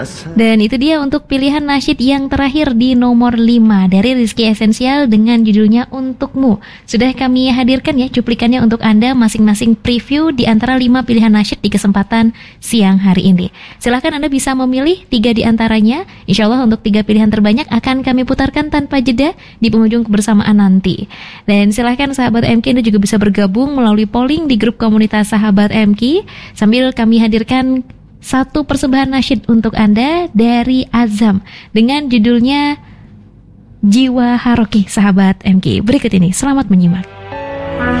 Dan itu dia untuk pilihan nasyid yang terakhir di nomor 5 dari Rizky Esensial dengan judulnya Untukmu. Sudah kami hadirkan ya cuplikannya untuk Anda, masing-masing preview di antara 5 pilihan nasyid di kesempatan siang hari ini. Silahkan Anda bisa memilih 3 di antaranya. Insya Allah untuk 3 pilihan terbanyak akan kami putarkan tanpa jeda di penghujung kebersamaan nanti. Dan silahkan sahabat MK, Anda juga bisa bergabung melalui polling di grup komunitas sahabat MK sambil kami hadirkan satu persembahan nasyid untuk Anda dari Azam dengan judulnya Jiwa Haroki, sahabat MK. Berikut ini, selamat menyimak.